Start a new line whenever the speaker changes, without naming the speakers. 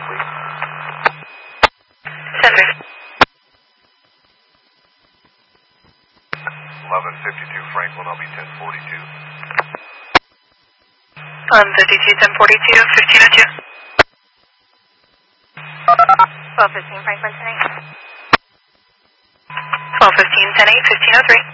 please. 1152 Franklin, I'll be 1042.
1042, 1502. 1215 Franklin, 10-8. 1215, 10-8, 1503.